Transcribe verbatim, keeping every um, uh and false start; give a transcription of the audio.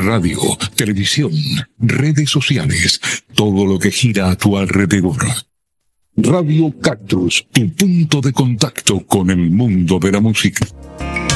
radio, televisión, redes sociales, todo lo que gira a tu alrededor. Radio Cactus, tu punto de contacto con el mundo de la música.